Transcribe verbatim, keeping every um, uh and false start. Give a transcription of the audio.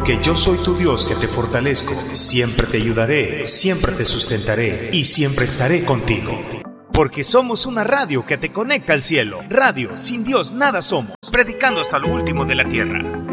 Porque yo soy tu Dios que te fortalezco, siempre te ayudaré, siempre te sustentaré y siempre estaré contigo. Porque somos una radio que te conecta al cielo. Radio, sin Dios nada somos. Predicando hasta lo último de la tierra.